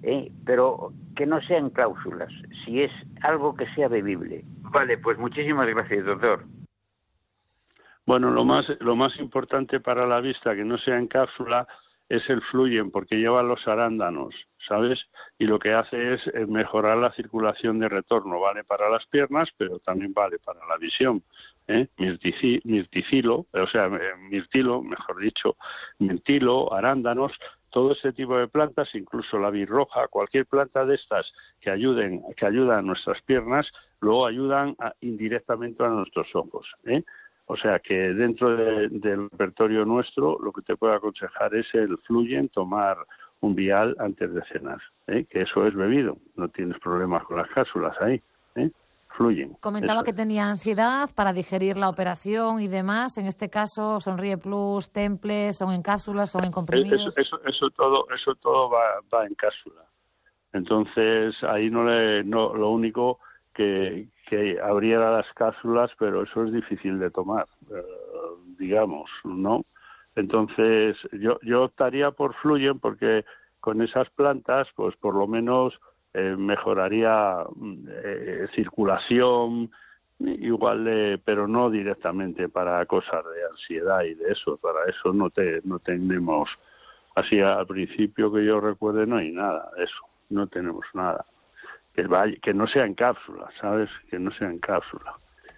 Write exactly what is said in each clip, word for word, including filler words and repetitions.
¿eh? Pero que no sean cláusulas, si es algo que sea bebible. Vale, pues muchísimas gracias, doctor. Bueno, lo más lo más importante para la vista, que no sea en cápsula, es el Fluyen, porque lleva los arándanos, ¿sabes? Y lo que hace es mejorar la circulación de retorno. Vale para las piernas, pero también vale para la visión. ¿eh? Mirtici, mirticilo, o sea, mirtilo, mejor dicho, mirtilo, arándanos, todo ese tipo de plantas, incluso la birroja, cualquier planta de estas que ayuden, que ayudan a nuestras piernas, luego ayudan a, indirectamente a nuestros ojos, ¿eh? O sea que dentro de, del repertorio nuestro lo que te puedo aconsejar es el Fluyen, tomar un vial antes de cenar, ¿eh? Que eso es bebido, no tienes problemas con las cápsulas ahí, ¿eh? Fluyen. Comentaba que tenía ansiedad para digerir la operación y demás, en este caso Sonríe Plus, Temple, ¿son en cápsulas, son en comprimidos? Eso, eso, eso todo, eso todo va, va en cápsula. Entonces ahí no le, no, lo único que, que abriera las cápsulas, pero eso es difícil de tomar, eh, digamos, ¿no? Entonces yo yo optaría por Fluyen porque con esas plantas, pues por lo menos eh, mejoraría eh, circulación, igual de, pero no directamente para cosas de ansiedad y de eso, para eso no te no tenemos, así al principio que yo recuerde no hay nada de eso, no tenemos nada. Que, vaya, que no sea en cápsula, ¿sabes? Que no sea en cápsula.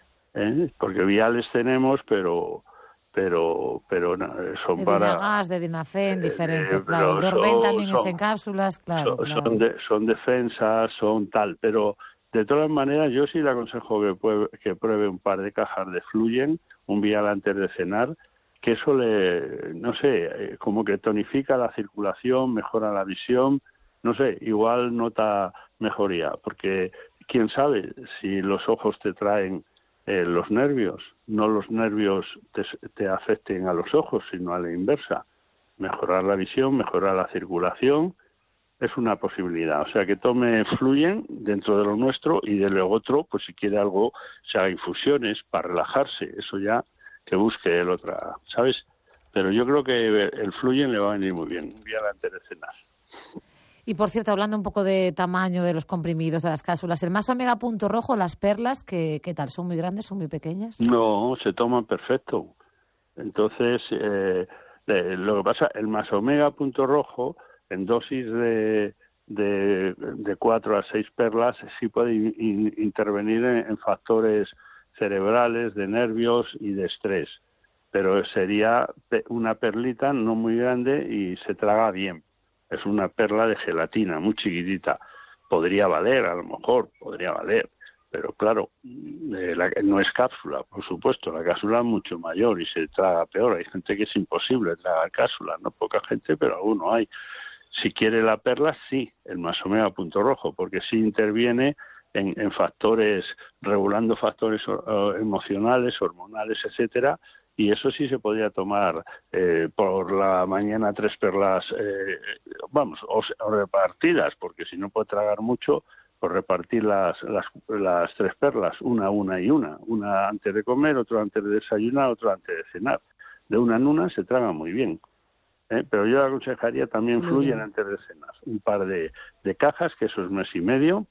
¿eh? Porque viales tenemos, pero pero pero no, son de para... De Dinagas, de Dinafen, eh, diferente, eh, claro. Dorben son, también son, es en cápsulas, claro. Son, claro. son, de, son defensas, son tal, pero de todas maneras yo sí le aconsejo que, pruebe, que pruebe un par de cajas de Fluyen, un vial antes de cenar, que eso le, no sé, como que tonifica la circulación, mejora la visión, no sé, igual nota mejoría, porque quién sabe si los ojos te traen eh, los nervios, no los nervios te, te afecten a los ojos, sino a la inversa. Mejorar la visión, mejorar la circulación, es una posibilidad. O sea, que tome Fluyen dentro de lo nuestro y de lo otro, pues si quiere algo, se haga infusiones para relajarse, eso ya que busque el otra, ¿sabes? Pero yo creo que el Fluyen le va a venir muy bien, un día antes de cenar. Y por cierto, hablando un poco de tamaño de los comprimidos, de las cápsulas, el más omega punto rojo, las perlas, ¿qué, qué tal? ¿Son muy grandes, son muy pequeñas? No, se toman perfecto. Entonces, eh, eh, lo que pasa, el más omega punto rojo, en dosis de, de, de cuatro a seis perlas, sí puede in, intervenir en, en factores cerebrales, de nervios y de estrés. Pero sería una perlita no muy grande y se traga bien. Es una perla de gelatina, muy chiquitita. Podría valer, a lo mejor, podría valer. Pero claro, eh, la, no es cápsula, por supuesto. La cápsula es mucho mayor y se traga peor. Hay gente que es imposible tragar cápsula, no poca gente, pero alguno hay. Si quiere la perla, sí, el más omega punto rojo, porque sí interviene en, en factores, regulando factores uh, emocionales, hormonales, etcétera. Y eso sí se podría tomar eh, por la mañana tres perlas, eh, vamos, o, o repartidas, porque si no puede tragar mucho, pues repartir las, las, las tres perlas, una, una y una. Una antes de comer, otra antes de desayunar, otra antes de cenar. De una en una se traga muy bien. ¿eh? Pero yo aconsejaría también Fluyen antes de cenar. Un par de, de cajas, que eso es mes y medio,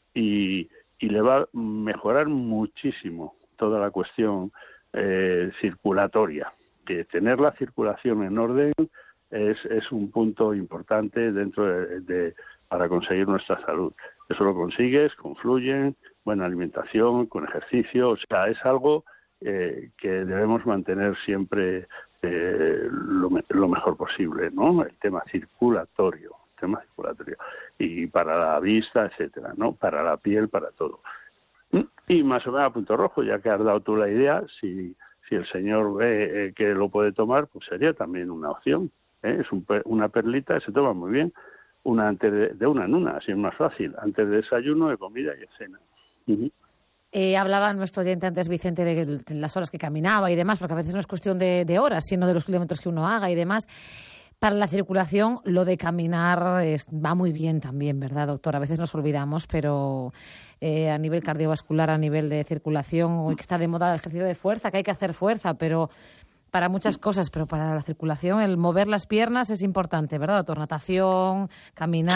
y, y le va a mejorar muchísimo toda la cuestión Eh, circulatoria, que tener la circulación en orden es, es un punto importante dentro de, de para conseguir nuestra salud. Eso lo consigues con Fluyen, buena alimentación, con ejercicio, o sea, es algo eh, que debemos mantener siempre eh, lo, lo mejor posible, ¿no? El tema circulatorio, el tema circulatorio, y para la vista, etcétera, ¿no? Para la piel, para todo. Y más o menos a punto rojo, ya que has dado tú la idea, si, si el señor ve eh, que lo puede tomar, pues sería también una opción. ¿eh? Es un, una perlita, se toma muy bien, una antes de, de una en una, así es más fácil, antes de desayuno, de comida y de cena. Uh-huh. Eh, hablaba nuestro oyente antes, Vicente, de, de las horas que caminaba y demás, porque a veces no es cuestión de, de horas, sino de los kilómetros que uno haga y demás. Para la circulación, lo de caminar es, va muy bien también, ¿verdad, doctor? A veces nos olvidamos, pero eh, a nivel cardiovascular, a nivel de circulación, hoy que está de moda el ejercicio de fuerza, que hay que hacer fuerza, pero para muchas cosas, pero para la circulación, el mover las piernas es importante, ¿verdad, doctor? Natación, caminar.